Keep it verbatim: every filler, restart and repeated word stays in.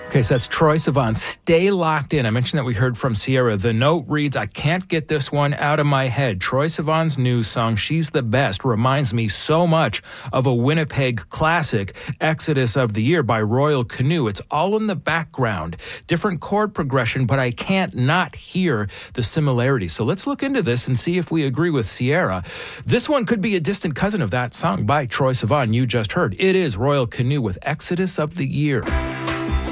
Okay, so that's Troye Sivan. Stay locked in. I mentioned that we heard from Sierra. The note reads, I can't get this one out of my head. Troye Sivan's new song, She's the Best, reminds me so much of a Winnipeg classic, Exodus of the Year by Royal Canoe. It's all in the background, different chord progression, but I can't not hear the similarities. So let's look into this and see if we agree with Sierra. This one could be a distant cousin of that song by Troye Sivan you just heard. It is Royal Canoe with Exodus of the Year.